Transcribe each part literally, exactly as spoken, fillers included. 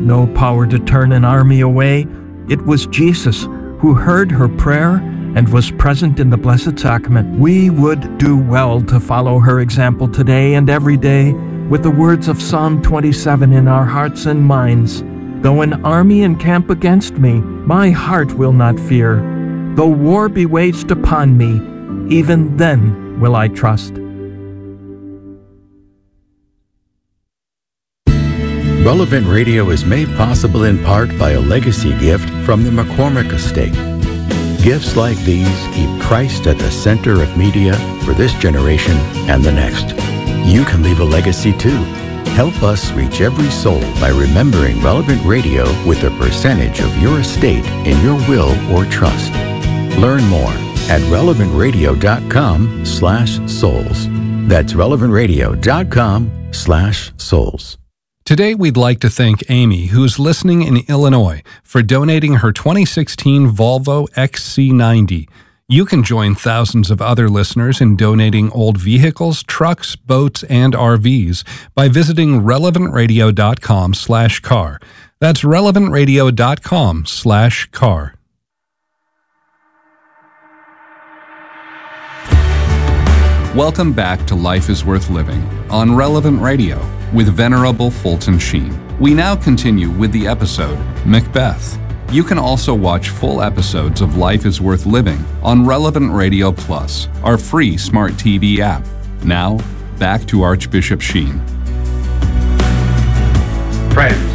no power to turn an army away. It was Jesus who heard her prayer and was present in the Blessed Sacrament. We would do well to follow her example today and every day with the words of Psalm twenty-seven in our hearts and minds. Though an army encamp against me, my heart will not fear. Though war be waged upon me, even then will I trust. Relevant Radio is made possible in part by a legacy gift from the McCormick Estate. Gifts like these keep Christ at the center of media for this generation and the next. You can leave a legacy too. Help us reach every soul by remembering Relevant Radio with a percentage of your estate in your will or trust. Learn more at relevantradio.com slash souls. That's relevantradio.com slash souls. Today, we'd like to thank Amy, who's listening in Illinois, for donating her twenty sixteen Volvo X C ninety. You can join thousands of other listeners in donating old vehicles, trucks, boats, and R Vs by visiting relevantradio.com slash car. That's relevantradio.com slash car. Welcome back to Life is Worth Living on Relevant Radio with Venerable Fulton Sheen. We now continue with the episode, Macbeth. You can also watch full episodes of Life is Worth Living on Relevant Radio Plus, our free smart T V app. Now, back to Archbishop Sheen. Friends,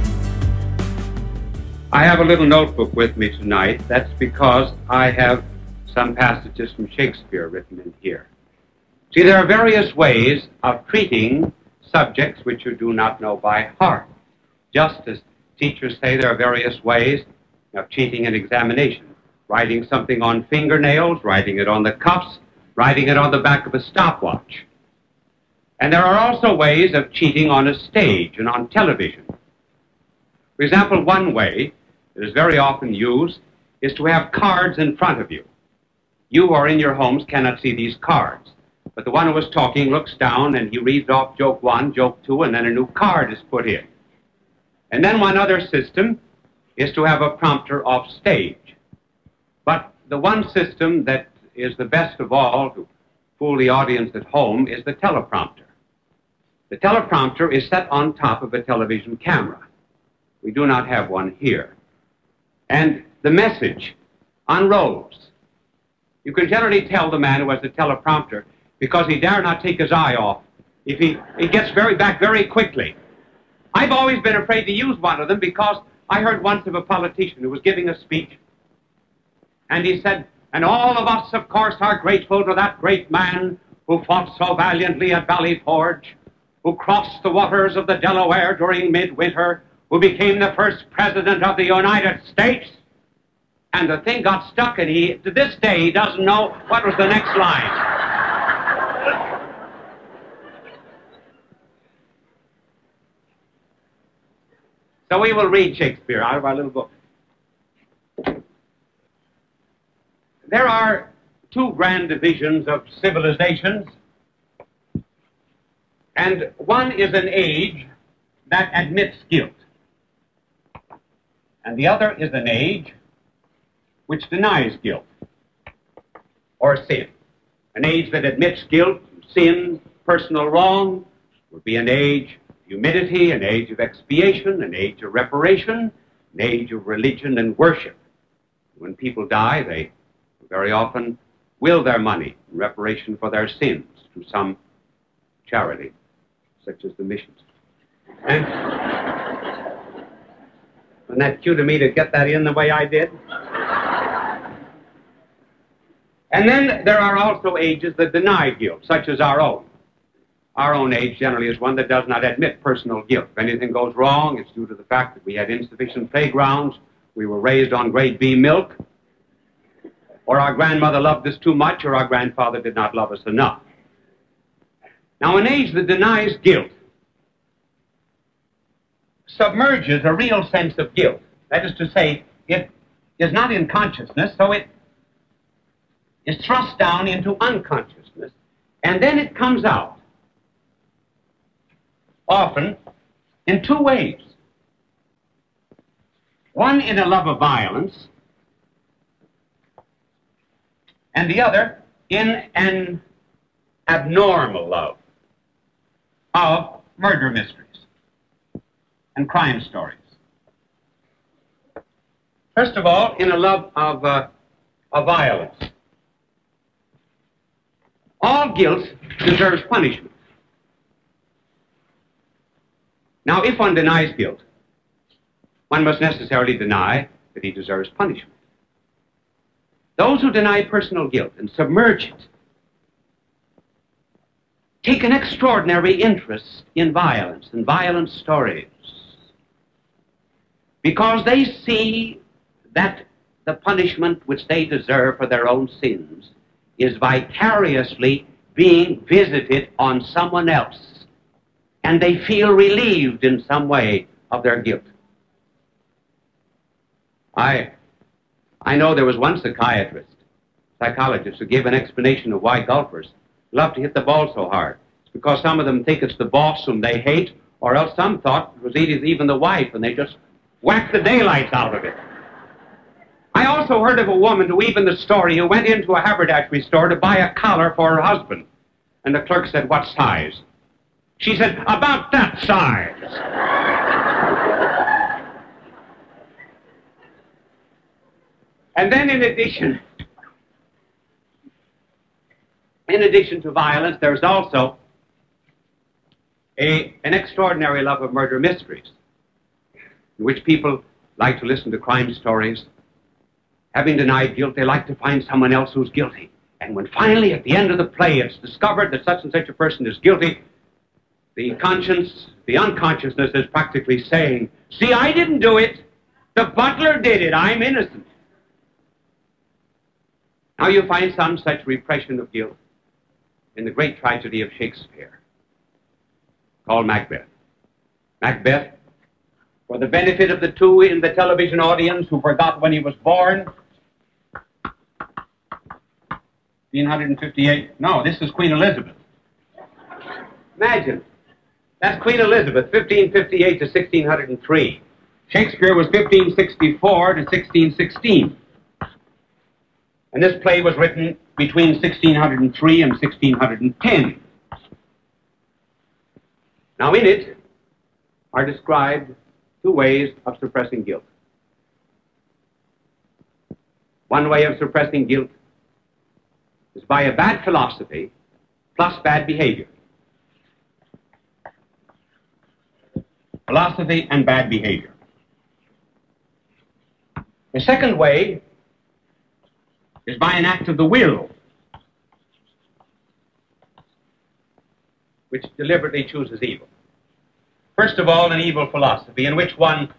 I have a little notebook with me tonight. That's because I have some passages from Shakespeare written in here. See, there are various ways of treating subjects which you do not know by heart. Just as teachers say there are various ways of cheating an examination. Writing something on fingernails, writing it on the cuffs, writing it on the back of a stopwatch. And there are also ways of cheating on a stage and on television. For example, one way that is very often used is to have cards in front of you. You who are in your homes cannot see these cards. But the one who is talking looks down and he reads off joke one, joke two, and then a new card is put in. And then one other system is to have a prompter off stage. But the one system that is the best of all to fool the audience at home is the teleprompter. The teleprompter is set on top of a television camera. We do not have one here. And the message unrolls. You can generally tell the man who has the teleprompter because he dare not take his eye off. If he, he gets very back very quickly. I've always been afraid to use one of them because I heard once of a politician who was giving a speech, and he said, and all of us, of course, are grateful to that great man who fought so valiantly at Valley Forge, who crossed the waters of the Delaware during midwinter, who became the first president of the United States. And the thing got stuck, and he, to this day, he doesn't know what was the next line. So we will read Shakespeare out of our little book. There are two grand divisions of civilizations, and one is an age that admits guilt, and the other is an age which denies guilt or sin. An age that admits guilt, sin, personal wrong would be an age humility, an age of expiation, an age of reparation, an age of religion and worship. When people die, they very often will their money in reparation for their sins to some charity, such as the missions. And wasn't that cute of me to get that in the way I did? And then there are also ages that deny guilt, such as our own. Our own age generally is one that does not admit personal guilt. If anything goes wrong, it's due to the fact that we had insufficient playgrounds, we were raised on grade B milk, or our grandmother loved us too much, or our grandfather did not love us enough. Now, an age that denies guilt submerges a real sense of guilt. That is to say, it is not in consciousness, so it is thrust down into unconsciousness, and then it comes out. Often in two ways. One in a love of violence, and the other in an abnormal love of murder mysteries and crime stories. First of all, in a love of, uh, of violence. All guilt deserves punishment. Now, if one denies guilt, one must necessarily deny that he deserves punishment. Those who deny personal guilt and submerge it take an extraordinary interest in violence and violent stories because they see that the punishment which they deserve for their own sins is vicariously being visited on someone else, and they feel relieved in some way of their guilt. I, I know there was one psychiatrist, psychologist, who gave an explanation of why golfers love to hit the ball so hard. It's because some of them think it's the boss whom they hate, or else some thought it was even the wife, and they just whack the daylights out of it. I also heard of a woman who even the story who went into a haberdashery store to buy a collar for her husband. And the clerk said, "What size?" She said, "About that size." And then in addition, in addition to violence, there's also a, an extraordinary love of murder mysteries, in which people like to listen to crime stories. Having denied guilt, they like to find someone else who's guilty. And when finally, at the end of the play, it's discovered that such and such a person is guilty, the conscience, the unconsciousness is practically saying, "See, I didn't do it. The butler did it. I'm innocent." Now you find some such repression of guilt in the great tragedy of Shakespeare, called Macbeth. Macbeth, for the benefit of the two in the television audience who forgot when he was born, fifteen fifty-eight. No, this is Queen Elizabeth. Imagine. That's Queen Elizabeth, fifteen fifty-eight to sixteen oh three. Shakespeare was fifteen sixty-four to sixteen sixteen. And this play was written between sixteen oh three and sixteen ten. Now in it are described two ways of suppressing guilt. One way of suppressing guilt is by a bad philosophy plus bad behavior. Philosophy and bad behavior. The second way is by an act of the will, which deliberately chooses evil. First of all, an evil philosophy in which one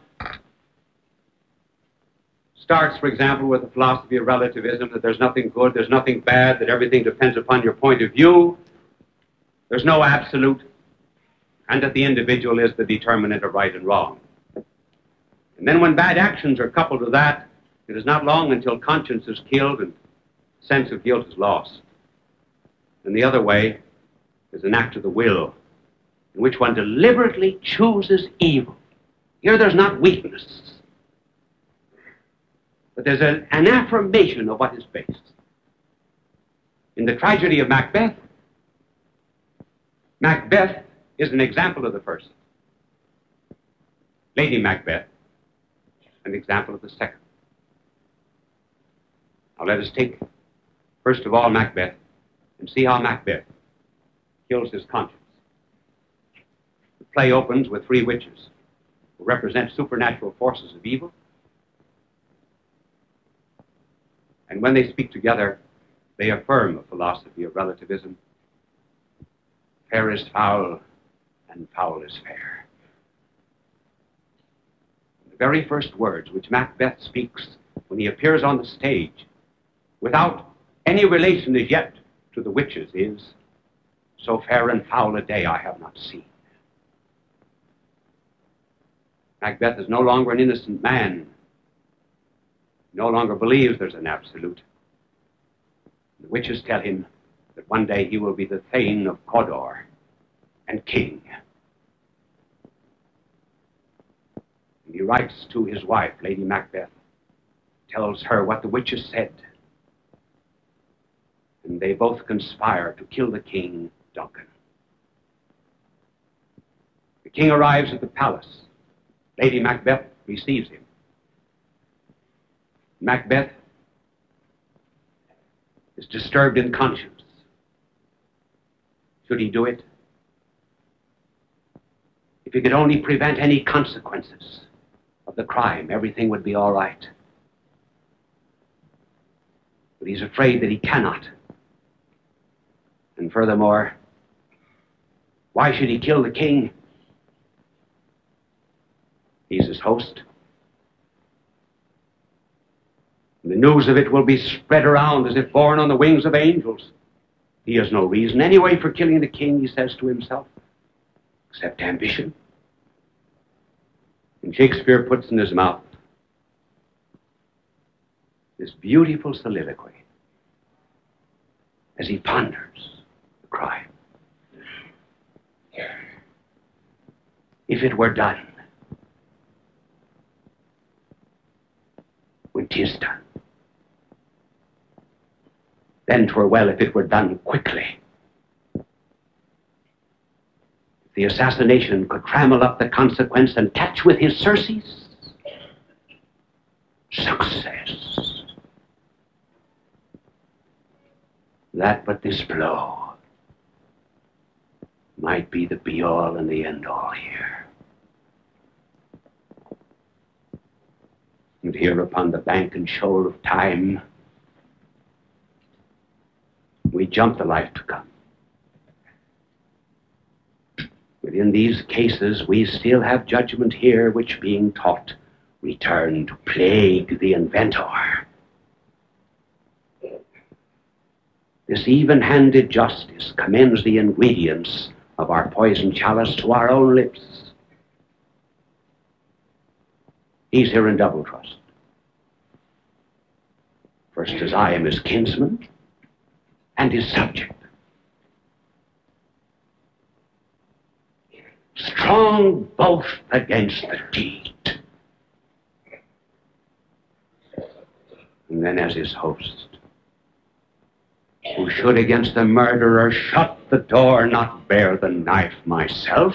starts, for example, with the philosophy of relativism, that there's nothing good, there's nothing bad, that everything depends upon your point of view, there's no absolute, and that the individual is the determinant of right and wrong. And then when bad actions are coupled with that, it is not long until conscience is killed and sense of guilt is lost. And the other way is an act of the will, in which one deliberately chooses evil. Here there's not weakness, but there's a, an affirmation of what is base. In the tragedy of Macbeth, Macbeth is an example of the first. Lady Macbeth, an example of the second. Now let us take, first of all, Macbeth, and see how Macbeth kills his conscience. The play opens with three witches who represent supernatural forces of evil. And when they speak together, they affirm a philosophy of relativism. Fair is foul, and foul is fair. The very first words which Macbeth speaks when he appears on the stage, without any relation as yet to the witches, is, "So fair and foul a day I have not seen." Macbeth is no longer an innocent man. He no longer believes there's an absolute. The witches tell him that one day he will be the Thane of Cawdor and king. And he writes to his wife, Lady Macbeth, tells her what the witches said. And they both conspire to kill the king, Duncan. The king arrives at the palace. Lady Macbeth receives him. Macbeth is disturbed in conscience. Should he do it? If he could only prevent any consequences of the crime, everything would be all right. But he's afraid that he cannot. And furthermore, why should he kill the king? He's his host. And the news of it will be spread around as if borne on the wings of angels. He has no reason anyway for killing the king, he says to himself, except ambition. And Shakespeare puts in his mouth this beautiful soliloquy as he ponders the crime. If it were done, when 'tis done, then 'twere well if it were done quickly. If the assassination could trammel up the consequence and catch with his surcease, success. That but this blow might be the be-all and the end-all here. And here upon the bank and shoal of time, we jump the life to come. Within these cases, we still have judgment here, which being taught, return to plague the inventor. This even-handed justice commends the ingredients of our poison chalice to our own lips. He's here in double trust. First, as I am his kinsman and his subject. Strong both against the deed. And then as his host, who should against the murderer shut the door, not bear the knife myself.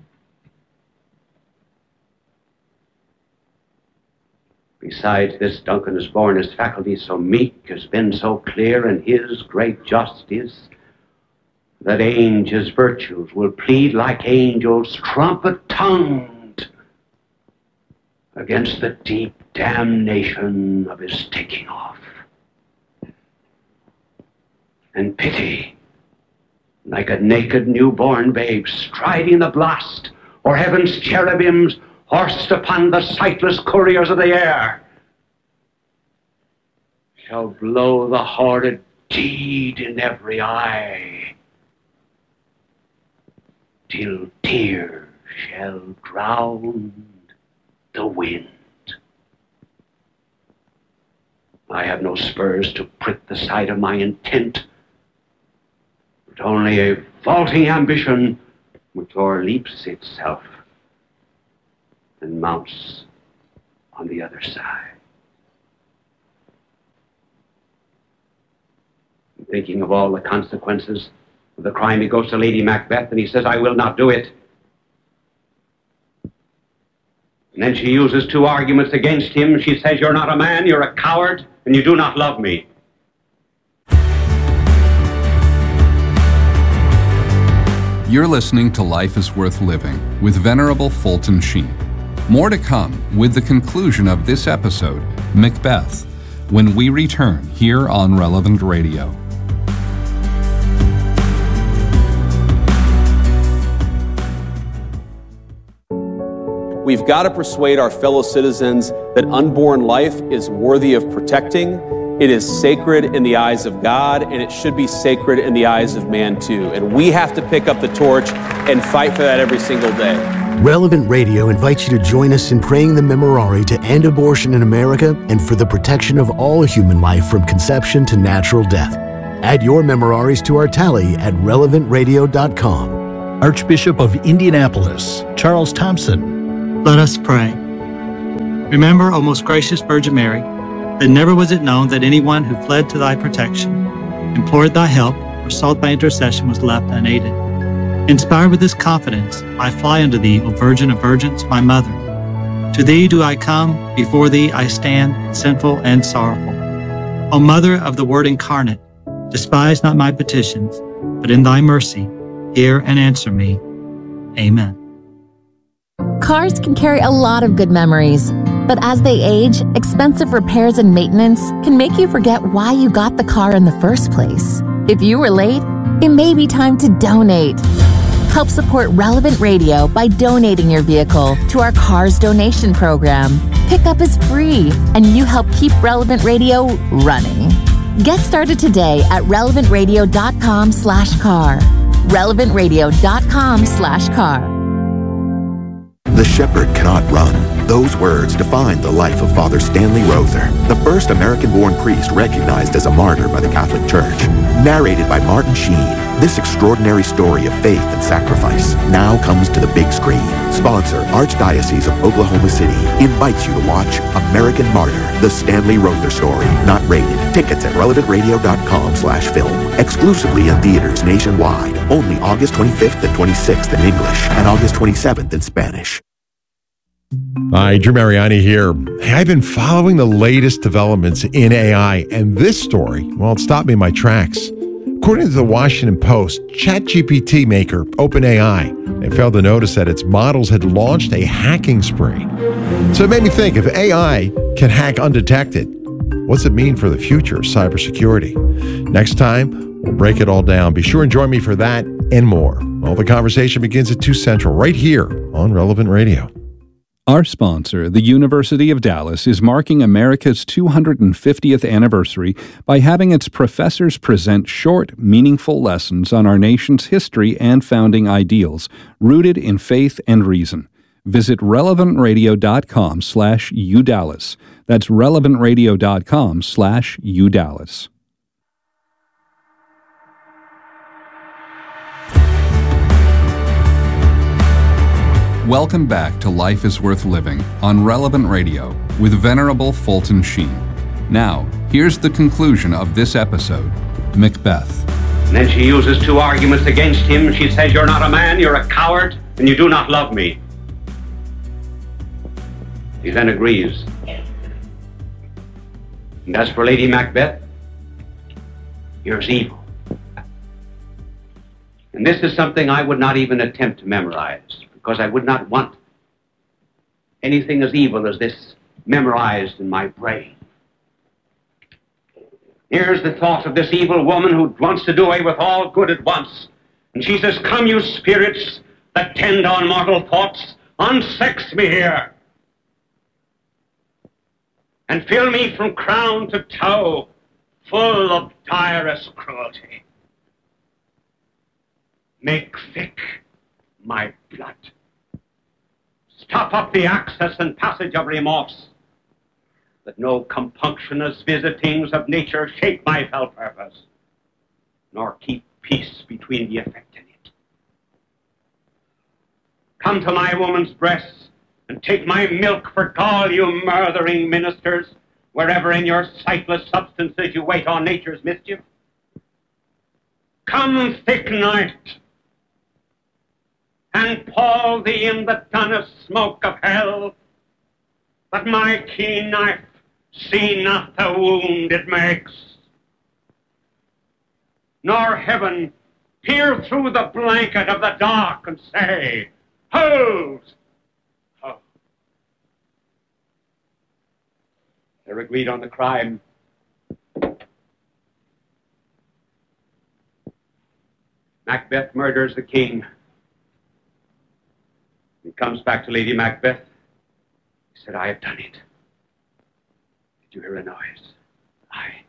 Besides this, Duncan has borne his faculties so meek, has been so clear in his great justice, that angels' virtues will plead like angels, trumpet-tongued, against the deep damnation of his taking off. And pity, like a naked newborn babe striding the blast, or heaven's cherubims horsed upon the sightless couriers of the air, shall blow the horrid deed in every eye, till tears shall drown the wind. I have no spurs to prick the side of my intent, but only a vaulting ambition which o'erleaps itself and mounts on the other side. Thinking of all the consequences of the crime, he goes to Lady Macbeth and he says, I will not do it. And then she uses two arguments against him. She says, you're not a man, you're a coward, and you do not love me. You're listening to Life is Worth Living with Venerable Fulton Sheen. More to come with the conclusion of this episode, Macbeth, when we return here on Relevant Radio. We've got to persuade our fellow citizens that unborn life is worthy of protecting. It is sacred in the eyes of God, and it should be sacred in the eyes of man too. And we have to pick up the torch and fight for that every single day. Relevant Radio invites you to join us in praying the Memorare to end abortion in America and for the protection of all human life from conception to natural death. Add your Memoraries to our tally at relevant radio dot com. Archbishop of Indianapolis, Charles Thompson. Let us pray. Remember, O most gracious Virgin Mary, that never was it known that anyone who fled to thy protection, implored thy help, or sought thy intercession was left unaided. Inspired with this confidence, I fly unto thee, O Virgin of Virgins, my Mother. To thee do I come, before thee I stand, sinful and sorrowful. O Mother of the Word incarnate, despise not my petitions, but in thy mercy, hear and answer me. Amen. Cars can carry a lot of good memories, but as they age, expensive repairs and maintenance can make you forget why you got the car in the first place. If you were late, it may be time to donate. Help support Relevant Radio by donating your vehicle to our Cars Donation Program. Pickup is free, and you help keep Relevant Radio running. Get started today at relevantradio.com slash car. relevantradio.com slash car. The shepherd cannot run. Those words define the life of Father Stanley Rother, the first American-born priest recognized as a martyr by the Catholic Church. Narrated by Martin Sheen, this extraordinary story of faith and sacrifice now comes to the big screen. Sponsor, Archdiocese of Oklahoma City, invites you to watch American Martyr, the Stanley Rother story, not rated. Tickets at relevantradio.com slash film. Exclusively in theaters nationwide. Only August twenty-fifth and twenty-sixth in English and August twenty-seventh in Spanish. Hi, Drew Mariani here. Hey, I've been following the latest developments in A I, and this story, well, it stopped me in my tracks. According to the Washington Post, ChatGPT maker OpenAI, they failed to notice that its models had launched a hacking spree. So it made me think, if A I can hack undetected, what's it mean for the future of cybersecurity? Next time, we'll break it all down. Be sure and join me for that and more. Well, the conversation begins at two Central, right here on Relevant Radio. Our sponsor, the University of Dallas, is marking America's two hundred fiftieth anniversary by having its professors present short, meaningful lessons on our nation's history and founding ideals, rooted in faith and reason. Visit relevantradio.com slash udallas. That's relevantradio.com slash udallas. Welcome back to Life is Worth Living on Relevant Radio with Venerable Fulton Sheen. Now, here's the conclusion of this episode, Macbeth. And then she uses two arguments against him. She says, you're not a man, you're a coward, and you do not love me. He then agrees. And as for Lady Macbeth, here's evil. And this is something I would not even attempt to memorize, because I would not want anything as evil as this memorized in my brain. Here's the thought of this evil woman who wants to do away with all good at once. And she says, come, you spirits that tend on mortal thoughts, unsex me here, and fill me from crown to toe full of direst cruelty. Make thick my blood. Stop up the access and passage of remorse, that no compunctious visitings of nature shape my fell purpose, nor keep peace between the effect and it. Come to my woman's breasts, and take my milk for gall, you murthering ministers, wherever in your sightless substances you wait on nature's mischief. Come, thick night, and pall thee in the dunnest smoke of hell, that my keen knife see not the wound it makes, nor heaven peer through the blanket of the dark and say, hold! Oh. They're agreed on the crime. Macbeth murders the king. He comes back to Lady Macbeth. He said, I have done it. Did you hear a noise? I.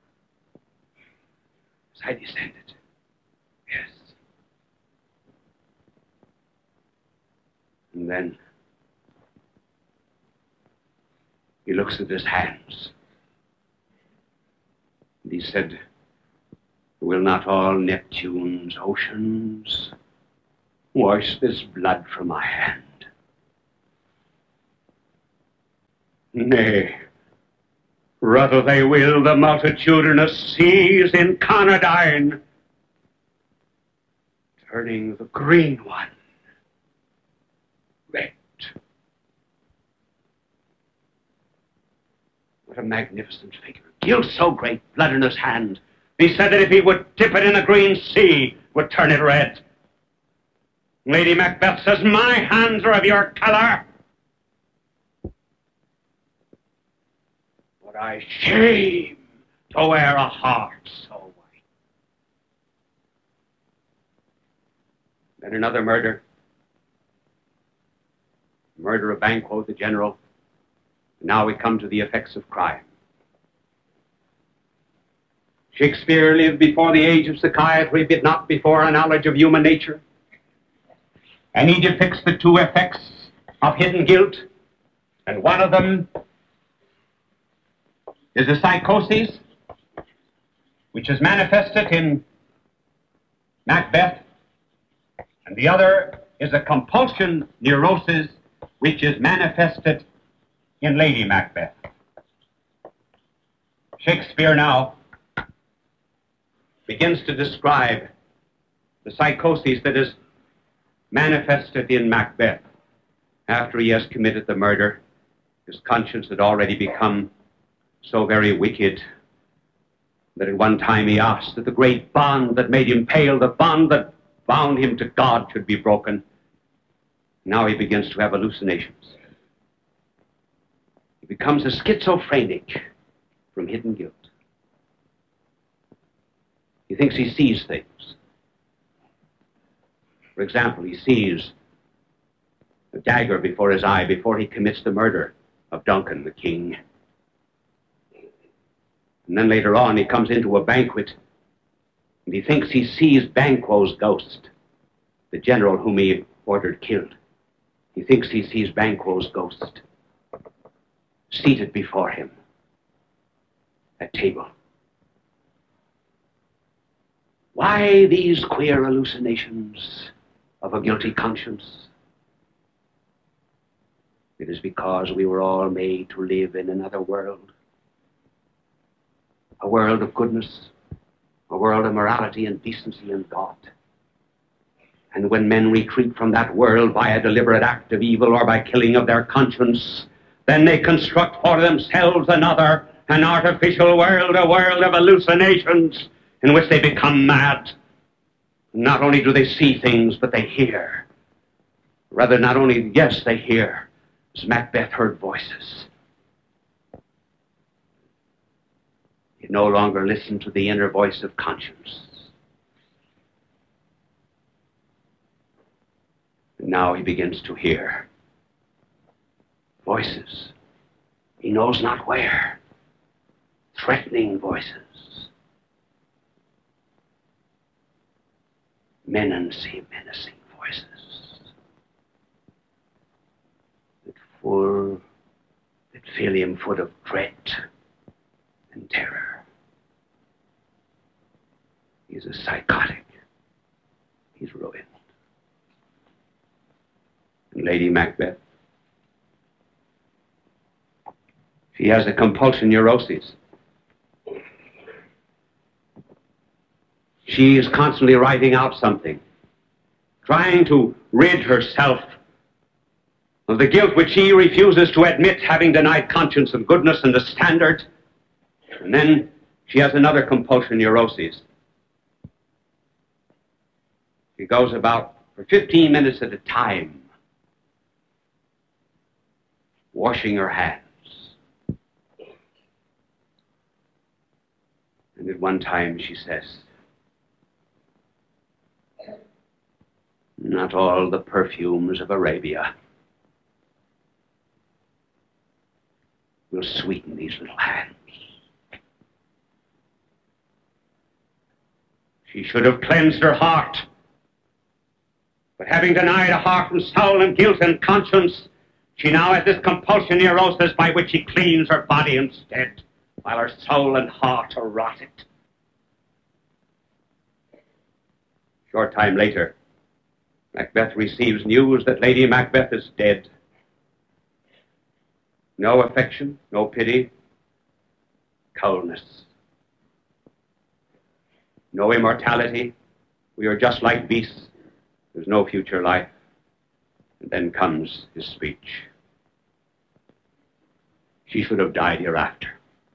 As I descended. Yes. And then he looks at his hands. And he said, will not all Neptune's oceans wash this blood from my hand? Nay, rather they will the multitudinous seas in Conradine, turning the green one red. What a magnificent figure. Guilt so great, blood in his hand. He said that if he would dip it in the green sea, would turn it red. Lady Macbeth says, my hands are of your color. But I shame to wear a heart so white. Then another murder. Murder of Banquo, the general. Now we come to the effects of crime. Shakespeare lived before the age of psychiatry, but not before a knowledge of human nature. And he depicts the two effects of hidden guilt, and one of them is a psychosis, which is manifested in Macbeth, and the other is a compulsion neurosis, which is manifested in Lady Macbeth. Shakespeare now begins to describe the psychosis that is manifested in Macbeth. After he has committed the murder, his conscience had already become so very wicked that at one time he asked that the great bond that made him pale, the bond that bound him to God, should be broken. Now he begins to have hallucinations. He becomes a schizophrenic from hidden guilt. He thinks he sees things. For example, he sees a dagger before his eye before he commits the murder of Duncan, the king. And then later on, he comes into a banquet, and he thinks he sees Banquo's ghost, the general whom he ordered killed. He thinks he sees Banquo's ghost seated before him at table. Why these queer hallucinations of a guilty conscience? It is because we were all made to live in another world. A world of goodness, a world of morality and decency and God. And when men retreat from that world by a deliberate act of evil or by killing of their conscience, then they construct for themselves another, an artificial world, a world of hallucinations in which they become mad. Not only do they see things, but they hear. Rather, not only, yes, they hear, as Macbeth heard voices. He no longer listened to the inner voice of conscience. And now he begins to hear voices. He knows not where. Threatening voices. Menacing, menacing voices that full, that fill him full of dread and terror. He's a psychotic. He's ruined. And Lady Macbeth, she has a compulsion neurosis. She is constantly writing out something, trying to rid herself of the guilt which she refuses to admit, having denied conscience of goodness and the standard. And then she has another compulsion neurosis. She goes about for fifteen minutes at a time, washing her hands. And at one time she says, not all the perfumes of Arabia will sweeten these little hands. She should have cleansed her heart, but having denied a heart and soul and guilt and conscience, she now has this compulsion neurosis by which she cleans her body instead, while her soul and heart are rotted. Short time later, Macbeth receives news that Lady Macbeth is dead. No affection, no pity, coldness. No immortality. We are just like beasts. There's no future life. And then comes his speech. She should have died hereafter.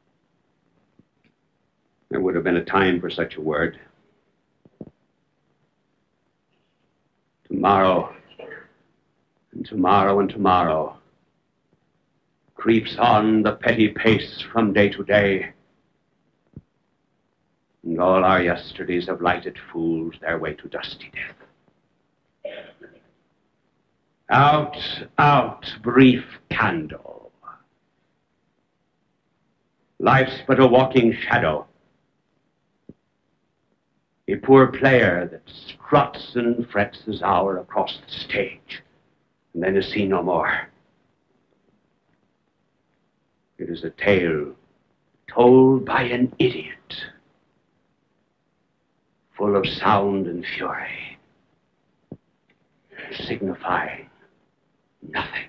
There would have been a time for such a word. Tomorrow, and tomorrow, and tomorrow creeps on the petty pace from day to day, and all our yesterdays have lighted fools their way to dusty death. Out, out, brief candle. Life's but a walking shadow, a poor player that struts and frets his hour across the stage, and then is seen no more. It is a tale told by an idiot, full of sound and fury, signifying nothing.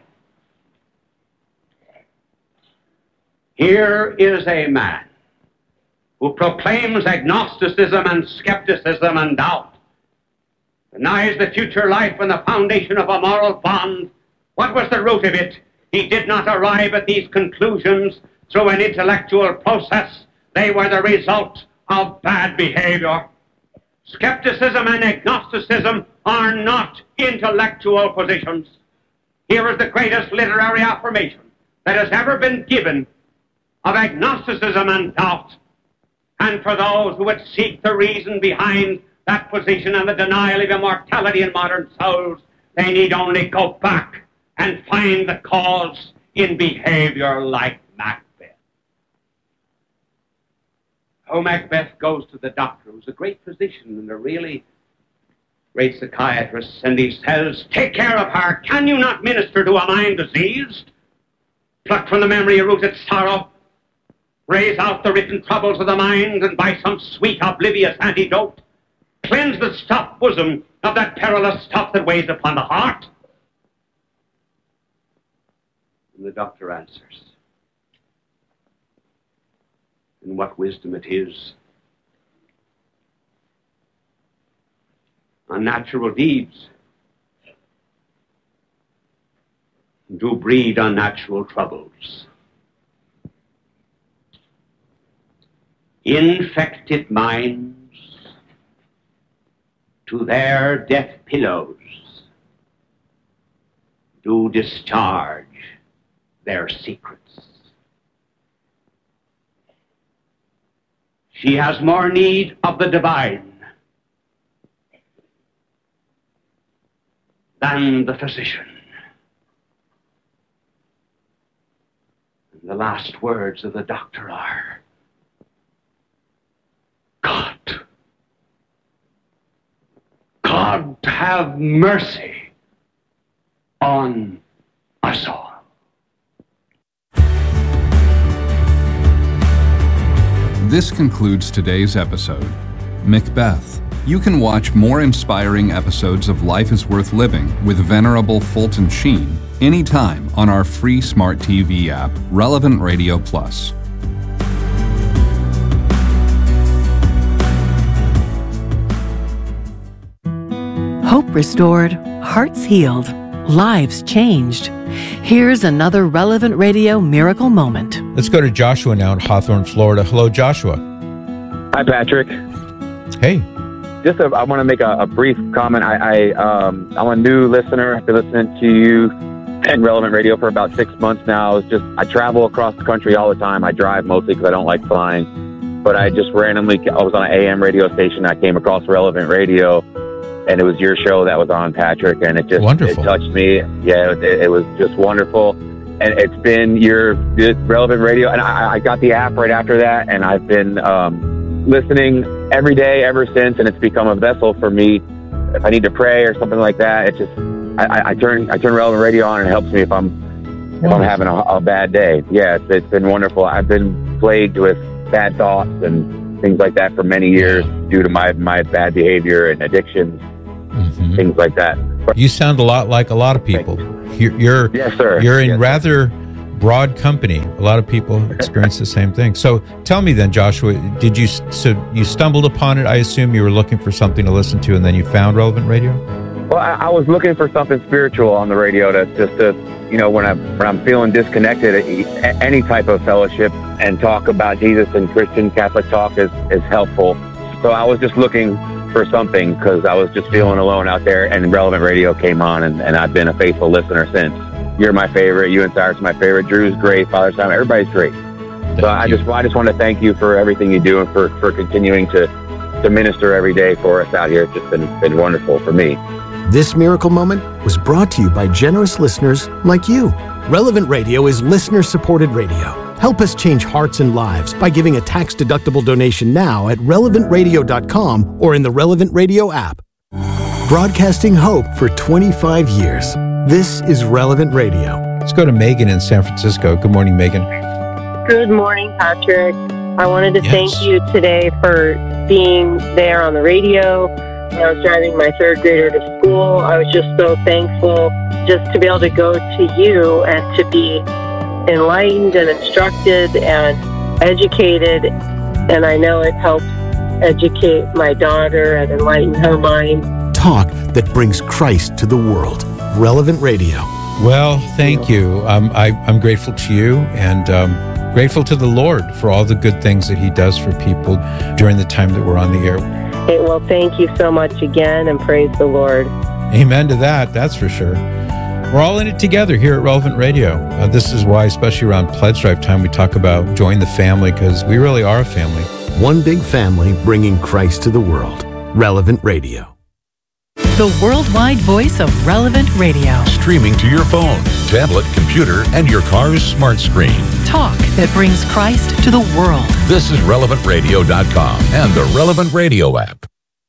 Here is a man who proclaims agnosticism and skepticism and doubt, denies the future life and the foundation of a moral bond. What was the root of it? He did not arrive at these conclusions through an intellectual process. They were the result of bad behavior. Skepticism and agnosticism are not intellectual positions. Here is the greatest literary affirmation that has ever been given of agnosticism and doubt. And for those who would seek the reason behind that position and the denial of immortality in modern souls, they need only go back and find the cause in behavior like Macbeth. Oh, Macbeth goes to the doctor, who's a great physician and a really great psychiatrist, and he says, take care of her. Can you not minister to a mind diseased? Pluck from the memory a rooted sorrow, raise out the written troubles of the mind, and by some sweet oblivious antidote, cleanse the stuffed bosom of that perilous stuff that weighs upon the heart. And the doctor answers, and what wisdom it is. Unnatural deeds do breed unnatural troubles. Infected minds to their death pillows do discharge their secrets. She has more need of the divine than the physician. And the last words of the doctor are, God, God have mercy on us all. This concludes today's episode, Macbeth. You can watch more inspiring episodes of Life is Worth Living with Venerable Fulton Sheen anytime on our free smart T V app, Relevant Radio Plus. Hope restored, hearts healed, lives changed. Here's another Relevant Radio miracle moment. Let's go to Joshua now in Hawthorne, Florida. Hello, Joshua. Hi, Patrick. Hey. Just a, I want to make a, a brief comment. I, I, um, I'm a new listener. I've been listening to you and Relevant Radio for about six months now. It's just I travel across the country all the time. I drive mostly because I don't like flying. But I just randomly, I was on an A M radio station. I came across Relevant Radio, and it was your show that was on, Patrick, and it just wonderful. It touched me. Yeah, it, it was just wonderful. And it's been your Relevant Radio, and I, I got the app right after that, and I've been um, listening every day ever since, and it's become a vessel for me. If I need to pray or something like that, it just I, I turn I turn Relevant Radio on, and it helps me if I'm if I'm having a, a bad day. Yeah, it's, it's been wonderful. I've been plagued with bad thoughts and things like that for many years due to my my bad behavior and addictions. Mm-hmm. Things like that. You sound a lot like a lot of people. You're, you're yes, sir. You're in yes, rather broad company. A lot of people experience the same thing. So tell me then, Joshua, did you, so you stumbled upon it? I assume you were looking for something to listen to and then you found Relevant Radio? Well, I, I was looking for something spiritual on the radio to just to, you know, when I'm, when I'm feeling disconnected, any type of fellowship and talk about Jesus and Christian Catholic talk is, is helpful. So I was just looking for something because I was just feeling alone out there, and Relevant Radio came on, and, and I've been a faithful listener since. You're my favorite. You and Cyrus are my favorite. Drew's great. Father Simon, everybody's great. Thank so I you. just I just want to thank you for everything you do and for, for continuing to, to minister every day for us out here. It's just been, been wonderful for me. This miracle moment was brought to you by generous listeners like you. Relevant Radio is listener-supported radio. Help us change hearts and lives by giving a tax-deductible donation now at relevant radio dot com or in the Relevant Radio app. Broadcasting hope for twenty-five years. This is Relevant Radio. Let's go to Megan in San Francisco. Good morning, Megan. Good morning, Patrick. I wanted to yes. thank you today for being there on the radio. When I was driving my third grader to school, I was just so thankful just to be able to go to you and to be enlightened and instructed and educated. And I know it helps educate my daughter and enlighten her mind. Talk that brings Christ to the world. Relevant Radio. Well, thank you. Um, I, I'm grateful to you and um, grateful to the Lord for all the good things that he does for people during the time that we're on the air. Hey, well, thank you so much again, and praise the Lord. Amen to that, that's for sure. We're all in it together here at Relevant Radio. Uh, this is why, especially around Pledge Drive time, we talk about join the family, because we really are a family. One big family bringing Christ to the world. Relevant Radio. The worldwide voice of Relevant Radio. Streaming to your phone, tablet, computer, and your car's smart screen. Talk that brings Christ to the world. This is relevant radio dot com and the Relevant Radio app.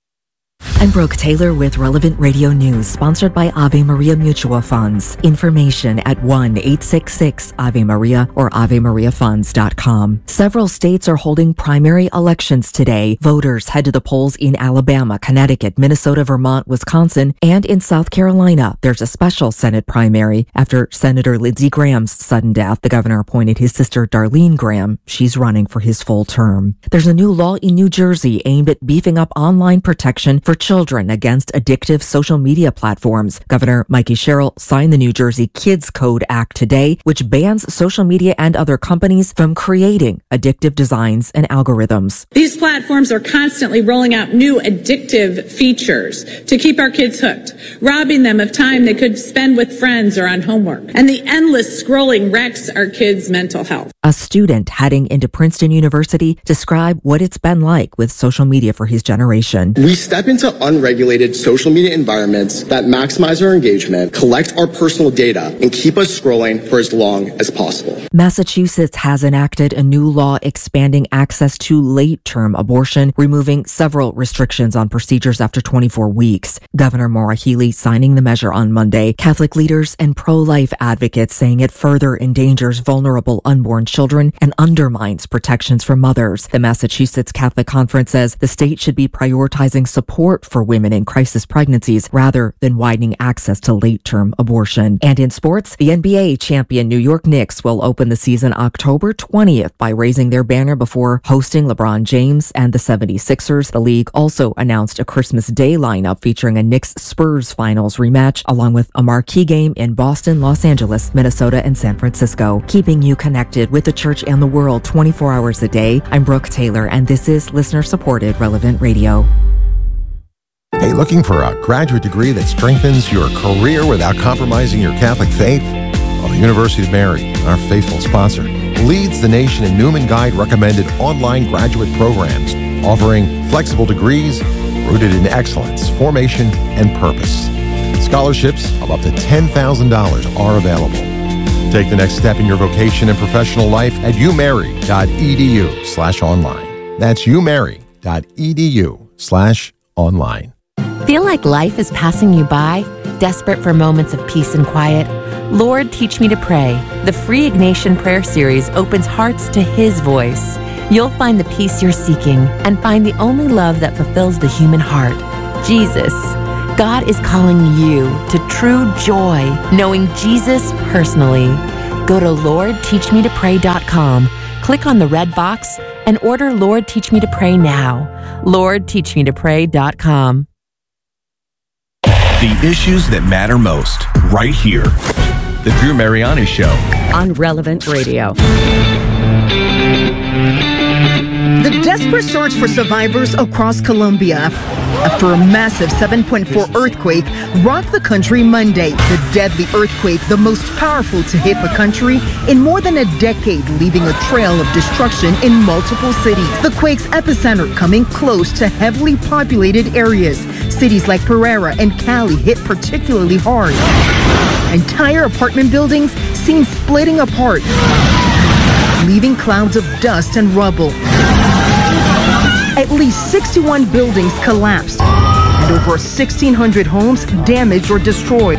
I'm Brooke Taylor with Relevant Radio News, sponsored by Ave Maria Mutual Funds. Information at one eight six six Ave Maria or ave maria funds dot com. Several states are holding primary elections today. Voters head to the polls in Alabama, Connecticut, Minnesota, Vermont, Wisconsin, and in South Carolina. There's a special Senate primary after Senator Lindsey Graham's sudden death. The governor appointed his sister Darlene Graham. She's running for his full term. There's a new law in New Jersey aimed at beefing up online protection for children against addictive social media platforms. Governor Mikey Sherrill signed the New Jersey Kids Code Act today, which bans social media and other companies from creating addictive designs and algorithms. These platforms are constantly rolling out new addictive features to keep our kids hooked, robbing them of time they could spend with friends or on homework. And the endless scrolling wrecks our kids' mental health. A student heading into Princeton University described what it's been like with social media for his generation. We step into unregulated social media environments that maximize our engagement, collect our personal data, and keep us scrolling for as long as possible. Massachusetts has enacted a new law expanding access to late-term abortion, removing several restrictions on procedures after twenty-four weeks. Governor Maura Healey signing the measure on Monday. Catholic leaders and pro-life advocates saying it further endangers vulnerable unborn children and undermines protections for mothers. The Massachusetts Catholic Conference says the state should be prioritizing support for women in crisis pregnancies rather than widening access to late-term abortion. And in sports, the N B A champion New York Knicks will open the season October twentieth by raising their banner before hosting LeBron James and the seventy-sixers. The league also announced a Christmas Day lineup featuring a Knicks-Spurs finals rematch, along with a marquee game in Boston, Los Angeles, Minnesota, and San Francisco. Keeping you connected with the church and the world twenty-four hours a day, I'm Brooke Taylor, and this is listener-supported Relevant Radio. Hey, looking for a graduate degree that strengthens your career without compromising your Catholic faith? Well, the University of Mary, our faithful sponsor, leads the nation in Newman Guide recommended online graduate programs, offering flexible degrees rooted in excellence, formation, and purpose. Scholarships of up to ten thousand dollars are available. Take the next step in your vocation and professional life at umary.edu slash online. That's umary.edu slash online. Feel like life is passing you by? Desperate for moments of peace and quiet? Lord, teach me to pray. The free Ignatian Prayer Series opens hearts to His voice. You'll find the peace you're seeking and find the only love that fulfills the human heart, Jesus. God is calling you to true joy, knowing Jesus personally. Go to lord teach me to pray dot com, click on the red box, and order Lord Teach Me to Pray now. lord teach me to pray dot com. The issues that matter most, right here. The Drew Mariani Show. On Relevant Radio. The desperate search for survivors across Colombia after a massive seven point four earthquake rocked the country Monday. The deadly earthquake, the most powerful to hit the country in more than a decade, leaving a trail of destruction in multiple cities. The quake's epicenter coming close to heavily populated areas. Cities like Pereira and Cali hit particularly hard. Entire apartment buildings seen splitting apart, leaving clouds of dust and rubble. At least sixty-one buildings collapsed and over sixteen hundred homes damaged or destroyed.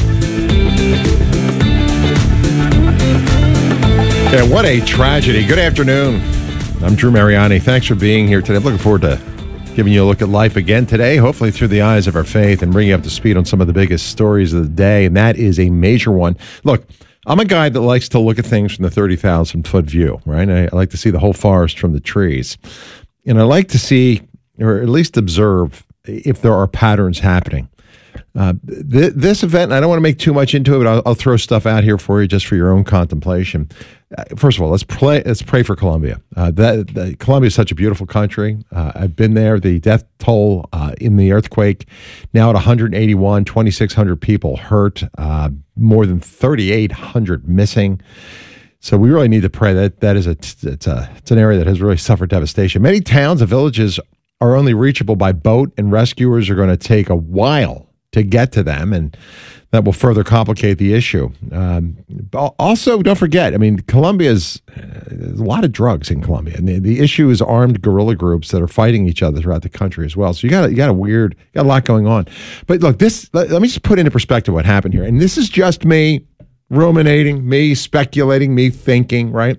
Yeah, what a tragedy. Good afternoon. I'm Drew Mariani. Thanks for being here today. I'm looking forward to giving you a look at life again today, hopefully through the eyes of our faith, and bringing you up to speed on some of the biggest stories of the day, and that is a major one. Look, I'm a guy that likes to look at things from the thirty thousand foot view, right? I, I like to see the whole forest from the trees. And I like to see, or at least observe, if there are patterns happening. Uh, th- this event, I don't want to make too much into it, but I'll, I'll throw stuff out here for you just for your own contemplation. Uh, first of all, let's pray, let's pray for Colombia. Uh, that, that, Colombia is such a beautiful country. Uh, I've been there. The death toll uh, in the earthquake, now at one hundred eighty-one, twenty-six hundred people hurt, uh, more than thirty-eight hundred missing. So we really need to pray that that is a it's a it's an area that has really suffered devastation. Many towns and villages are only reachable by boat, and rescuers are going to take a while to get to them, and that will further complicate the issue. Um, also, don't forget, I mean, Colombia's uh, there's a lot of drugs in Colombia, and the, the issue is armed guerrilla groups that are fighting each other throughout the country as well. So you got you got a weird, you got a lot going on. But look, this let, let me just put into perspective what happened here, and this is just me ruminating, me speculating, me thinking, right?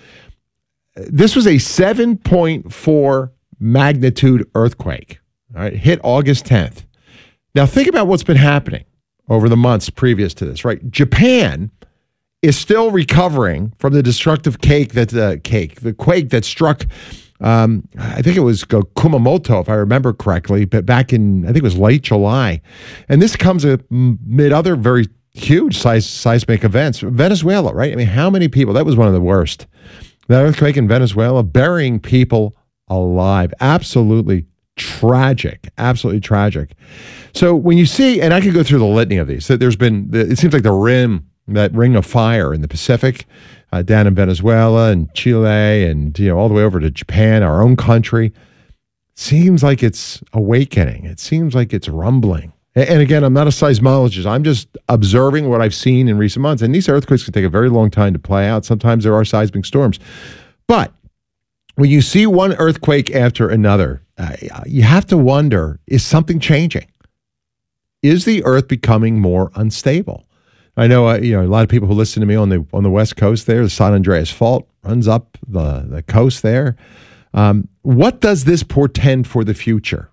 This was a seven point four magnitude earthquake, all right, hit August tenth. Now think about what's been happening over the months previous to this, right? Japan is still recovering from the destructive cake that the cake, the quake that struck, um, I think it was Kumamoto, if I remember correctly, but back in, I think it was late July. And this comes amid other very huge size, seismic events. Venezuela, right? I mean, how many people? That was one of the worst. That earthquake in Venezuela, burying people alive. Absolutely tragic. Absolutely tragic. So when you see, and I could go through the litany of these, that there's been, it seems like the rim, that ring of fire in the Pacific, uh, down in Venezuela and Chile and, you know, all the way over to Japan, our own country, seems like it's awakening. It seems like it's rumbling. And again, I'm not a seismologist. I'm just observing what I've seen in recent months. And these earthquakes can take a very long time to play out. Sometimes there are seismic storms. But when you see one earthquake after another, uh, you have to wonder, is something changing? Is the earth becoming more unstable? I know, uh, you know, a lot of people who listen to me on the on the West Coast there, the San Andreas Fault runs up the, the coast there. Um, what does this portend for the future?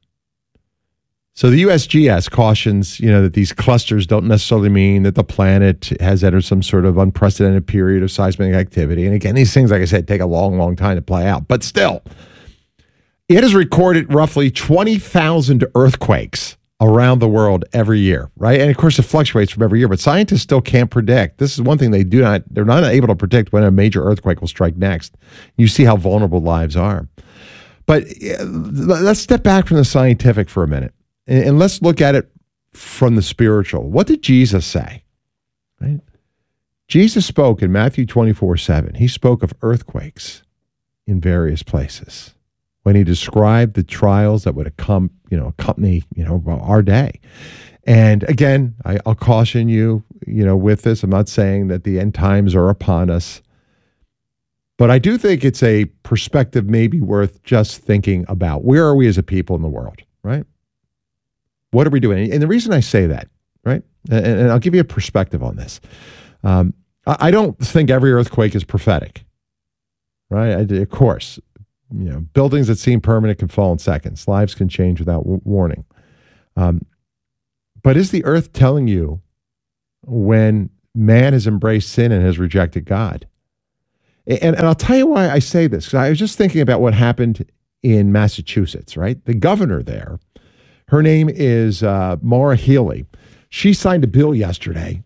So the U S G S cautions, you know, that these clusters don't necessarily mean that the planet has entered some sort of unprecedented period of seismic activity. And again, these things, like I said, take a long, long time to play out. But still, it has recorded roughly twenty thousand earthquakes around the world every year, right? And of course, it fluctuates from every year, but scientists still can't predict. This is one thing they do not, they're not able to predict when a major earthquake will strike next. You see how vulnerable lives are. But let's step back from the scientific for a minute. And let's look at it from the spiritual. What did Jesus say? Right? Jesus spoke in Matthew twenty-four seven. He spoke of earthquakes in various places when he described the trials that would come, you know, accompany, you know, our day. And again, I, I'll caution you, you know, with this. I'm not saying that the end times are upon us, but I do think it's a perspective maybe worth just thinking about. Where are we as a people in the world, right? What are we doing? And the reason I say that, right, and, and I'll give you a perspective on this. Um, I, I don't think every earthquake is prophetic, right? I, of course, you know, buildings that seem permanent can fall in seconds. Lives can change without w- warning. Um, but is the earth telling you when man has embraced sin and has rejected God. And, and I'll tell you why I say this, because I was just thinking about what happened in Massachusetts, right? The governor there, her name is uh, Maura Healey. She signed a bill yesterday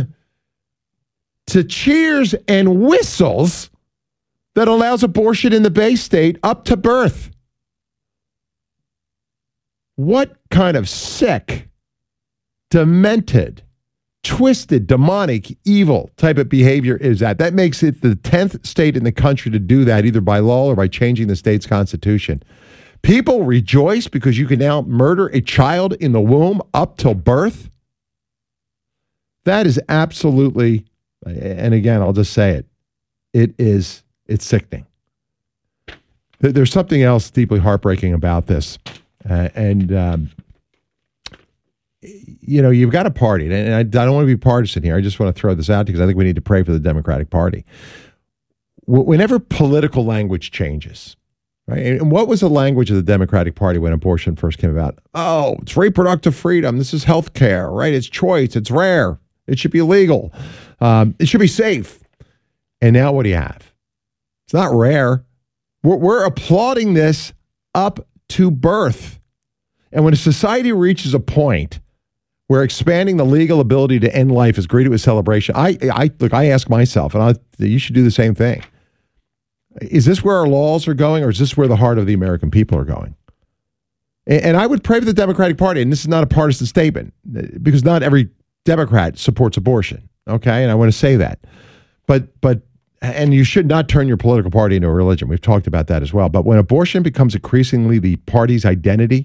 to cheers and whistles that allows abortion in the Bay State up to birth. What kind of sick, demented, twisted, demonic, evil type of behavior is that? That makes it the tenth state in the country to do that, either by law or by changing the state's constitution. People rejoice because you can now murder a child in the womb up till birth. That is absolutely, and again, I'll just say it, it is, it's sickening. There's something else deeply heartbreaking about this. Uh, and, um, you know, you've got a party, and I, I don't want to be partisan here. I just want to throw this out because I think we need to pray for the Democratic Party. Whenever political language changes, right? And what was the language of the Democratic Party when abortion first came about? Oh, it's reproductive freedom. This is health care, right? It's choice. It's rare. It should be legal. Um, it should be safe. And now what do you have? It's not rare. We're, we're applauding this up to birth. And when a society reaches a point where expanding the legal ability to end life is greeted with celebration, I, I look, I ask myself, and I, you should do the same thing. Is this where our laws are going, or is this where the heart of the American people are going? And, and I would pray for the Democratic Party, and this is not a partisan statement, because not every Democrat supports abortion, okay? And I want to say that. But, but, and you should not turn your political party into a religion. We've talked about that as well. But when abortion becomes increasingly the party's identity,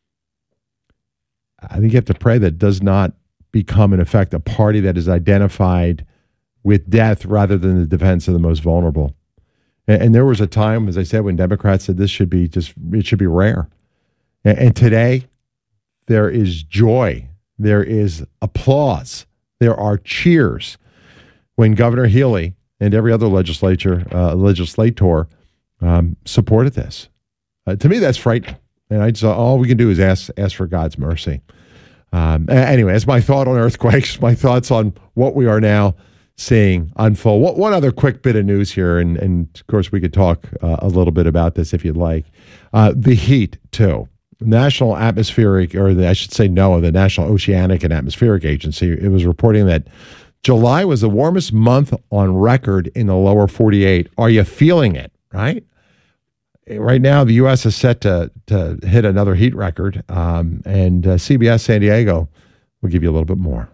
I think you have to pray that it does not become, in effect, a party that is identified with death rather than the defense of the most vulnerable. And, and there was a time, as I said, when Democrats said this should be just, it should be rare. And, and today, there is joy. There is applause. There are cheers when Governor Healey and every other legislature, uh, legislator um, supported this. Uh, to me, that's frightening. And I just, all we can do is ask ask for God's mercy. Um, anyway, that's my thought on earthquakes, my thoughts on what we are now seeing unfold. What, one other quick bit of news here, and, and of course we could talk uh, a little bit about this if you'd like. Uh, the heat, too. National Atmospheric, or the, I should say NOAA, the National Oceanic and Atmospheric Agency, it was reporting that July was the warmest month on record in the lower forty-eight. Are you feeling it, right? Right now, the U S is set to to hit another heat record, um, and uh, C B S San Diego will give you a little bit more.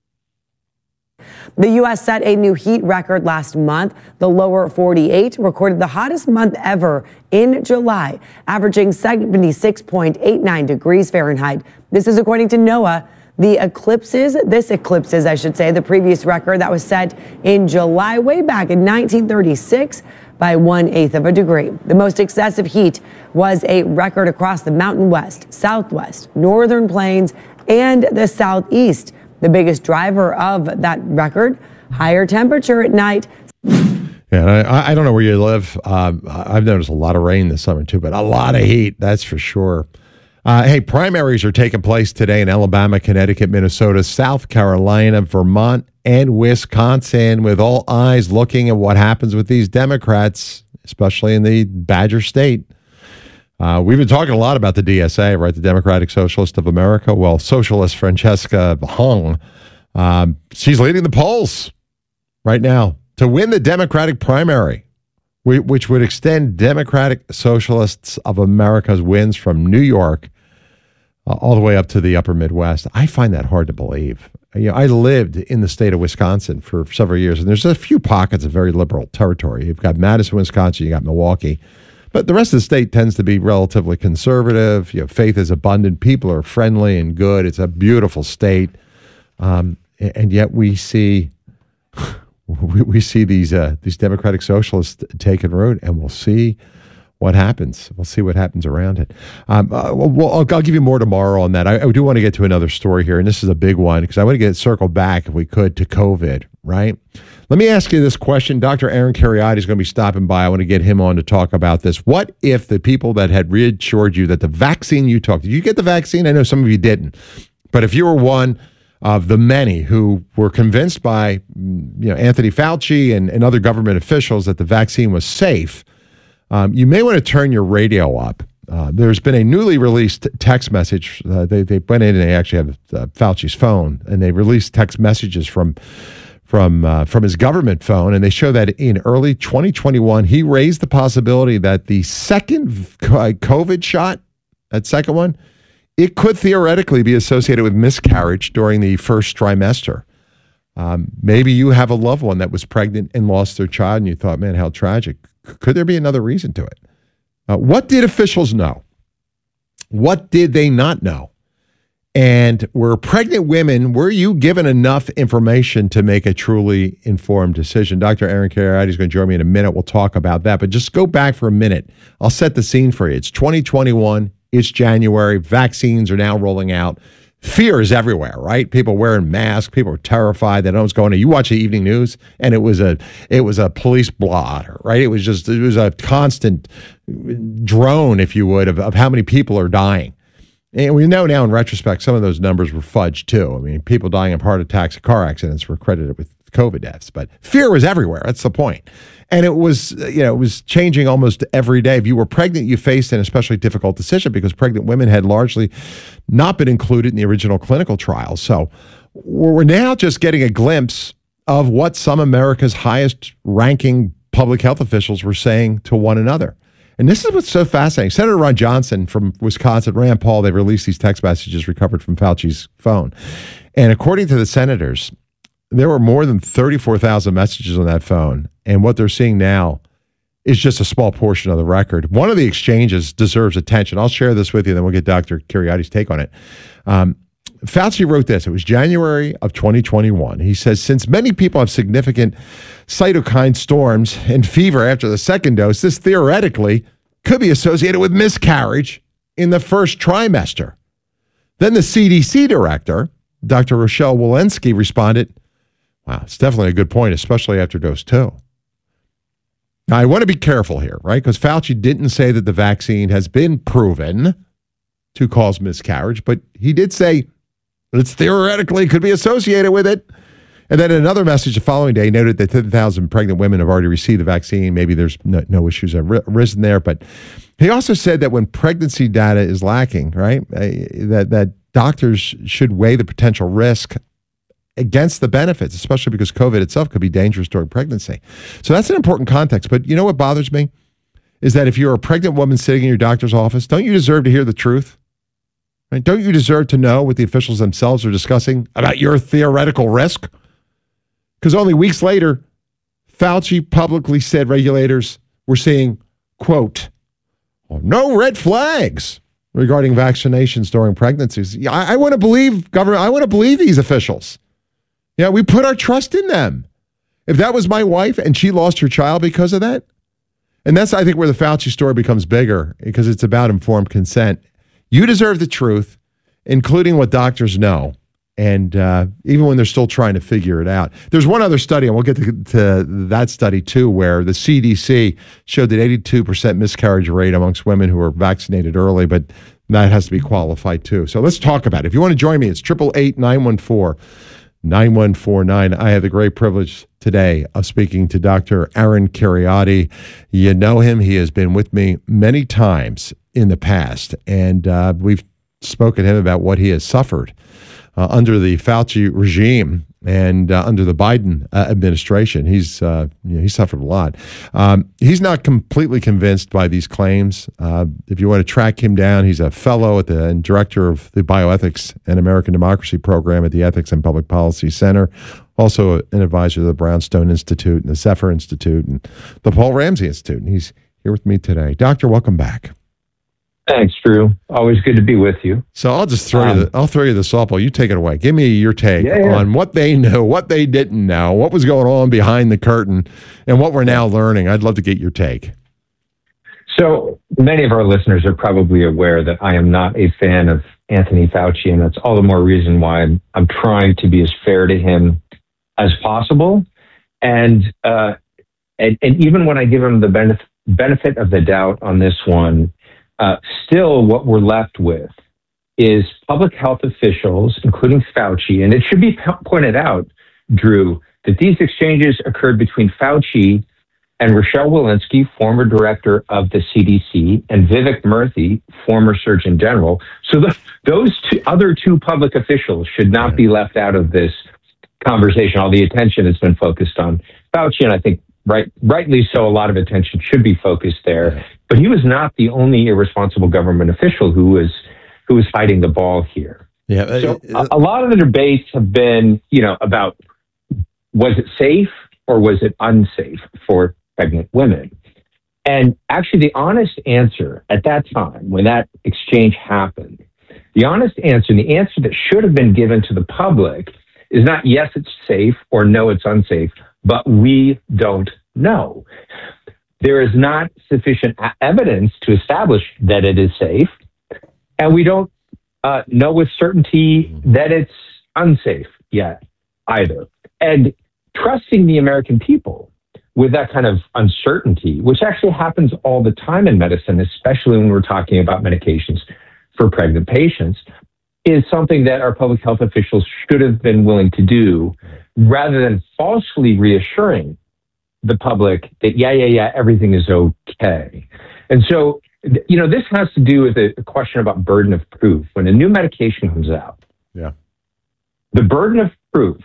The U S set a new heat record last month. The lower forty-eight recorded the hottest month ever in July, averaging seventy-six point eight nine degrees Fahrenheit. This is according to NOAA. The eclipses, this eclipses, I should say, the previous record that was set in July way back in nineteen thirty-six by one-eighth of a degree. The most excessive heat was a record across the Mountain West, Southwest, Northern Plains, and the Southeast. The biggest driver of that record, higher temperature at night. Yeah, I, I don't know where you live. Um, I've noticed a lot of rain this summer, too, but a lot of heat, that's for sure. Uh, hey, primaries are taking place today in Alabama, Connecticut, Minnesota, South Carolina, Vermont, and Wisconsin, with all eyes looking at what happens with these Democrats, especially in the Badger State. Uh, we've been talking a lot about the D S A, right? The Democratic Socialist of America. Well, socialist Francesca Hung, um, she's leading the polls right now to win the Democratic primary, which would extend Democratic Socialists of America's wins from New York uh, all the way up to the upper Midwest. I find that hard to believe. You know, I lived in the state of Wisconsin for several years, and there's a few pockets of very liberal territory. You've got Madison, Wisconsin, you got Milwaukee, but the rest of the state tends to be relatively conservative. You know, faith is abundant. People are friendly and good. It's a beautiful state, um, and yet we see we, we see these uh, these Democratic Socialists taking root, and we'll see what happens. We'll see what happens around it. Um, uh, well, I'll, I'll give you more tomorrow on that. I, I do want to get to another story here, and this is a big one because I want to get circled back, if we could, to COVID, right? Let me ask you this question. Doctor Aaron Kheriaty is going to be stopping by. I want to get him on to talk about this. What if the people that had reassured you that the vaccine you took, did you get the vaccine? I know some of you didn't. But if you were one of the many who were convinced by you know Anthony Fauci and, and other government officials that the vaccine was safe, um, you may want to turn your radio up. Uh, there's been a newly released text message. Uh, they, they went in and they actually have uh, Fauci's phone, and they released text messages from from uh, from his government phone, and they show that in early twenty twenty-one, he raised the possibility that the second COVID shot, that second one, it could theoretically be associated with miscarriage during the first trimester. Um, maybe you have a loved one that was pregnant and lost their child, and you thought, man, how tragic. Could there be another reason to it? Uh, what did officials know? What did they not know? And were pregnant women, were you given enough information to make a truly informed decision? Doctor Aaron Kheriaty is going to join me in a minute. We'll talk about that. But just go back for a minute. I'll set the scene for you. It's twenty twenty-one. It's January. Vaccines are now rolling out. Fear is everywhere, right? People wearing masks. People are terrified. They don't know what's going on. You watch the evening news, and it was a it was a police blotter, right? It was just it was a constant drone, if you would, of, of how many people are dying. And we know now in retrospect, some of those numbers were fudged too. I mean, people dying of heart attacks and car accidents were credited with COVID deaths, but fear was everywhere. That's the point. And it was, you know, it was changing almost every day. If you were pregnant, you faced an especially difficult decision because pregnant women had largely not been included in the original clinical trials. So we're now just getting a glimpse of what some of America's highest ranking public health officials were saying to one another. And this is what's so fascinating. Senator Ron Johnson from Wisconsin, Rand Paul, they released these text messages recovered from Fauci's phone. And according to the senators, there were more than thirty-four thousand messages on that phone. And what they're seeing now is just a small portion of the record. One of the exchanges deserves attention. I'll share this with you, then we'll get Doctor Kheriaty's take on it. Um, Fauci wrote this. It was January of twenty twenty-one. He says, since many people have significant cytokine storms and fever after the second dose, this theoretically could be associated with miscarriage in the first trimester. Then the C D C director, Doctor Rochelle Walensky, responded, wow, it's definitely a good point, especially after dose two. Now, I want to be careful here, right? Because Fauci didn't say that the vaccine has been proven to cause miscarriage, but he did say it's theoretically could be associated with it. And then another message the following day noted that ten thousand pregnant women have already received the vaccine. Maybe there's no, no issues have arisen there. But he also said that when pregnancy data is lacking, right, that, that doctors should weigh the potential risk against the benefits, especially because COVID itself could be dangerous during pregnancy. So that's an important context. But you know what bothers me? Is that if you're a pregnant woman sitting in your doctor's office, don't you deserve to hear the truth? Right? Don't you deserve to know what the officials themselves are discussing about your theoretical risk? Because only weeks later, Fauci publicly said regulators were seeing, quote, no red flags regarding vaccinations during pregnancies. I, I want to believe, government, I want to believe these officials. Yeah, we put our trust in them. If that was my wife and she lost her child because of that, and that's, I think, where the Fauci story becomes bigger, because it's about informed consent. You deserve the truth, including what doctors know. And uh, even when they're still trying to figure it out. There's one other study, and we'll get to, to that study too, where the C D C showed that eighty-two percent miscarriage rate amongst women who are vaccinated early, but that has to be qualified too. So let's talk about it. If you want to join me, it's eight eight eight, nine one four, nine one four nine. I have the great privilege today of speaking to Doctor Aaron Kheriaty. You know him. He has been with me many times in the past, and uh, we've spoken to him about what he has suffered Uh, under the Fauci regime and uh, under the Biden uh, administration. He's uh, you know, he suffered a lot. Um, he's not completely convinced by these claims. Uh, if you want to track him down, he's a fellow at the and director of the Bioethics and American Democracy program at the Ethics and Public Policy Center, also an advisor to the Brownstone Institute and the Zephyr Institute and the Paul Ramsey Institute. And he's here with me today. Doctor, welcome back. Thanks, Drew. Always good to be with you. So I'll just throw um, you. The, I'll throw you the softball. You take it away. Give me your take yeah, yeah. on what they knew, what they didn't know, what was going on behind the curtain, and what we're now learning. I'd love to get your take. So many of our listeners are probably aware that I am not a fan of Anthony Fauci, and that's all the more reason why I'm, I'm trying to be as fair to him as possible. And uh, and, and even when I give him the benefit benefit of the doubt on this one. Uh, still, what we're left with is public health officials, including Fauci, and it should be p- pointed out, Drew, that these exchanges occurred between Fauci and Rochelle Walensky, former director of the C D C, and Vivek Murthy, former Surgeon General. So the, those two, other two public officials should not right. be left out of this conversation. All the attention has been focused on Fauci, and I think right, rightly so, a lot of attention should be focused there. Right. But he was not the only irresponsible government official who was who was hiding the ball here. Yeah. Uh, so uh, a, a lot of the debates have been, you know, about was it safe or was it unsafe for pregnant women? And actually, the honest answer at that time, when that exchange happened, the honest answer, and the answer that should have been given to the public is not yes, it's safe or no, it's unsafe, but we don't know. There is not sufficient evidence to establish that it is safe, and we don't uh, know with certainty that it's unsafe yet either. And trusting the American people with that kind of uncertainty, which actually happens all the time in medicine, especially when we're talking about medications for pregnant patients, is something that our public health officials should have been willing to do rather than falsely reassuring the public that, yeah, yeah, yeah, everything is okay. And so, you know, this has to do with a question about burden of proof. When a new medication comes out, yeah, the burden of proof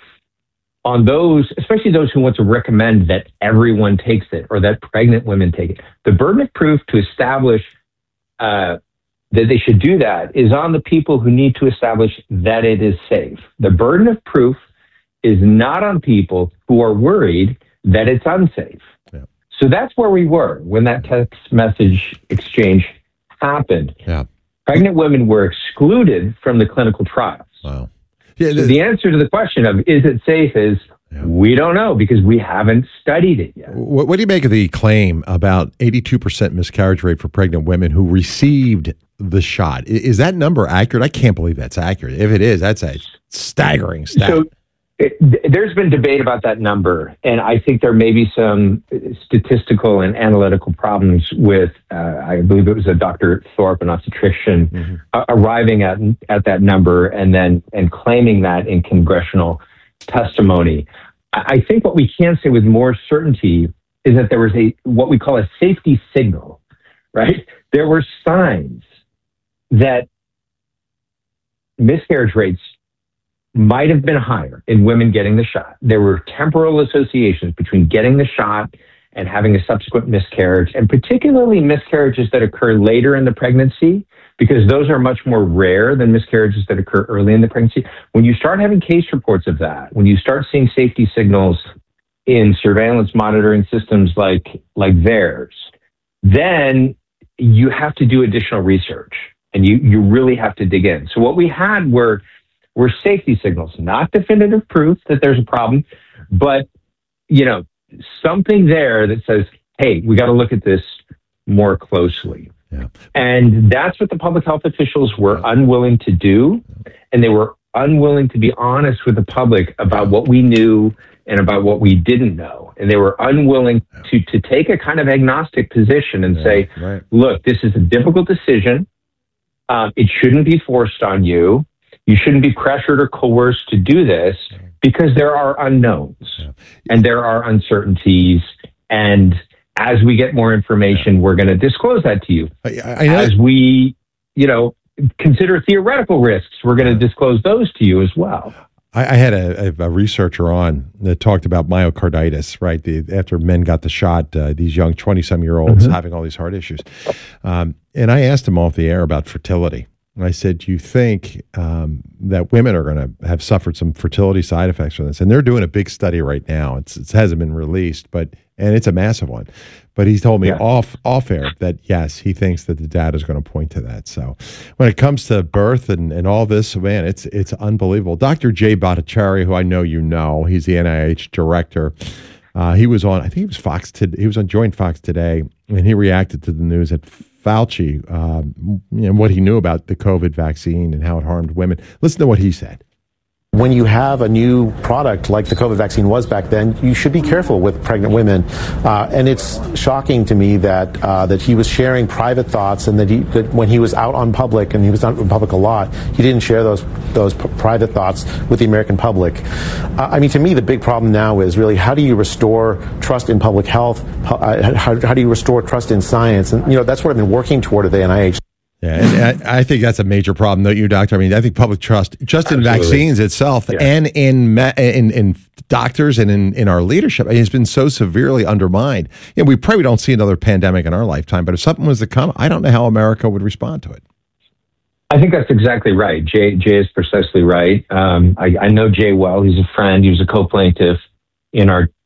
on those, especially those who want to recommend that everyone takes it or that pregnant women take it, the burden of proof to establish uh, that they should do that is on the people who need to establish that it is safe. The burden of proof is not on people who are worried that it's unsafe. Yeah. So that's where we were when that text message exchange happened. Yeah. Pregnant women were excluded from the clinical trials. Wow. Yeah, so the answer to the question of is it safe is yeah. we don't know because we haven't studied it yet. What, what do you make of the claim about eighty-two percent miscarriage rate for pregnant women who received the shot? Is that number accurate? I can't believe that's accurate. If it is, that's a staggering stat. So it, there's been debate about that number, and I think there may be some statistical and analytical problems with, uh, I believe it was a Doctor Thorpe, an obstetrician, mm-hmm. uh, arriving at at that number and then and claiming that in congressional testimony. I, I think what we can say with more certainty is that there was a what we call a safety signal, right? There were signs that miscarriage rates might have been higher in women getting the shot. There were temporal associations between getting the shot and having a subsequent miscarriage, and particularly miscarriages that occur later in the pregnancy, because those are much more rare than miscarriages that occur early in the pregnancy. When you start having case reports of that, when you start seeing safety signals in surveillance monitoring systems like, like theirs, then you have to do additional research and you, you really have to dig in. So what we had were were safety signals, not definitive proof that there's a problem, but, you know, something there that says, hey, we got to look at this more closely. Yeah. And that's what the public health officials were unwilling to do. And they were unwilling to be honest with the public about what we knew and about what we didn't know. And they were unwilling to, to take a kind of agnostic position and yeah, say, right. look, this is a difficult decision. Um, it shouldn't be forced on you. You shouldn't be pressured or coerced to do this because there are unknowns yeah. and there are uncertainties. And as we get more information, yeah. we're going to disclose that to you. I, I know. As we, you know, consider theoretical risks, we're going to disclose those to you as well. I, I had a, a researcher on that talked about myocarditis, right? The, after men got the shot, uh, these young twenty-some-year-olds mm-hmm. having all these heart issues. Um, and I asked him off the air about fertility. And I said, do you think um, that women are going to have suffered some fertility side effects from this? And they're doing a big study right now. It's, it hasn't been released, but and it's a massive one. But he's told me yeah. off off air that, yes, he thinks that the data is going to point to that. So when it comes to birth and, and all this, man, it's it's unbelievable. Doctor Jay Bhattacharya, who I know you know, he's the N I H director. Uh, he was on, I think he was Fox. To, he was on Joint Fox today, and he reacted to the news that Fauci, um, you know, what he knew about the COVID vaccine and how it harmed women. Listen to what he said. When you have a new product like the COVID vaccine was back then, you should be careful with pregnant women. Uh, and it's shocking to me that uh, that he was sharing private thoughts, and that, he, that when he was out on public, and he was out in public a lot, he didn't share those those p- private thoughts with the American public. Uh, I mean, to me, the big problem now is really how do you restore trust in public health? Uh, how, how do you restore trust in science? And, you know, that's what I've been working toward at the N I H. Yeah, and I, I think that's a major problem, don't you, Doctor? I mean, I think public trust, just in Absolutely. vaccines itself, yeah. and in, me, in in doctors and in, in our leadership, it has been so severely undermined. You know, we pray we don't see another pandemic in our lifetime, but if something was to come, I don't know how America would respond to it. I think that's exactly right. Jay, Jay is precisely right. Um, I, I know Jay well. He's a friend. He was a co-plaintiff in our